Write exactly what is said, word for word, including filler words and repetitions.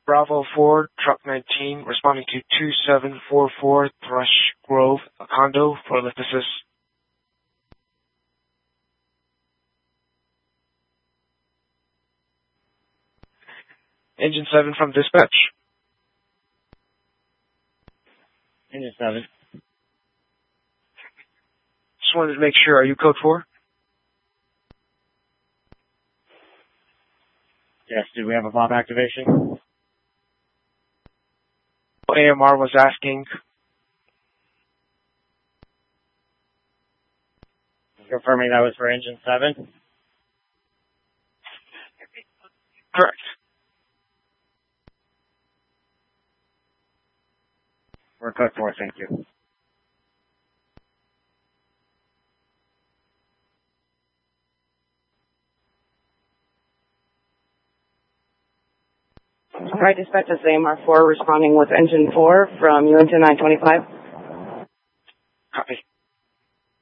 Bravo four, Truck nineteen, responding to two seven four four Thrush Grove, a condo for lift assist. Engine seven from dispatch. Engine seven. Just wanted to make sure, are you code four? Yes, did we have a pop activation? A M R was asking. Confirming that was for engine seven? Correct. We're code four, thank you. Alright, dispatch is A M R four responding with engine four from U N two nine twenty-five. Copy.